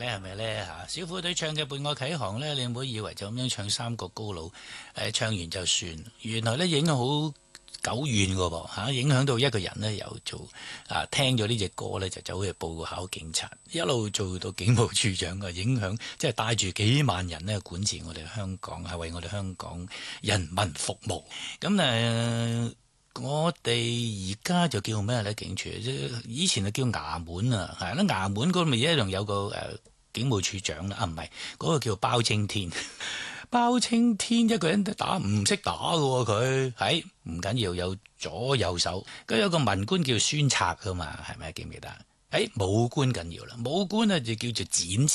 咧？係咪咧嚇？小虎隊唱嘅《伴我啟航》咧，你唔好以為就咁樣唱三國高佬，唱完就算。原來咧影響好久遠噶噃嚇，影響到一個人呢，又做聽咗呢隻歌呢，就走去報考警察，一路做到警務處長嘅影響，即係帶住幾萬人呢管治我哋香港，係為我哋香港人民服務。咁我哋而家就叫咩呢？警署，以前就叫衙門啊，係啦，衙門嗰度咪一樣有個警務處長啦，唔係嗰個叫包青天。包青天一個人都打唔識打嘅喎，佢係唔緊要，有左右手。咁有個文官叫孫策噶嘛，係咪記唔記得？武官緊要啦，武官呢就叫做剪。